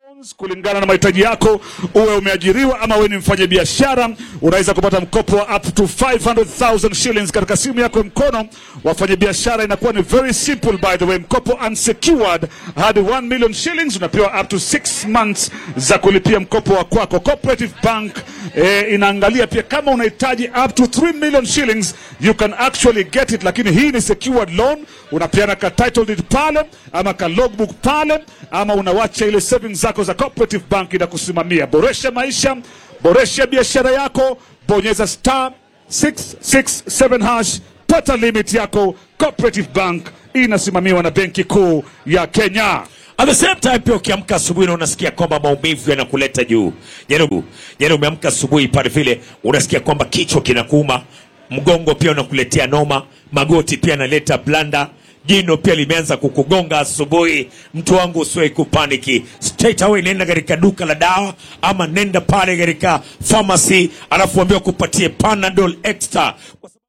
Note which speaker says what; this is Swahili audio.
Speaker 1: kulingana na mahitaji yako. Uwe umeajiriwa ama wewe ni mfanyabiashara, unaweza kupata mkopo wa up to 500,000 shillings katika simu yako mkono. Wafanyabiashara inakuwa ni very simple, by the way. Mkopo unsecured hadi 1 million shillings, unapewa up to 6 months za kulipia mkopo wa kwako. Cooperative Bank inaangalia pia kama unahitaji up to 3 million shillings, you can actually get it, lakini hii ni secured loan. Unapeana ka title deed pale ama ka logbook pale, ama unawacha ile savings zako za Cooperative Bank inakusimamia. Boresha maisha, boresha biashara yako, bonyeza star 667 hash, pata limit yako. Cooperative Bank inasimamiwa na Benki Kuu ya Kenya.
Speaker 2: At the same time pia ukiamka asubuhi na unasikia kwamba maumivu yanakuleta juu. Yaani umeamka asubuhi pale vile unasikia kwamba kichwa kinakuuma, mgongo pia unakuletea noma, magoti pia yanaleta blanda, jino pia limeanza kukugonga asubuhi. Mtu wangu usiwe kupaniki. Straight away nenda katika duka la dawa ama nenda pale katika pharmacy alafu ambiwa kupatie Panadol Extra.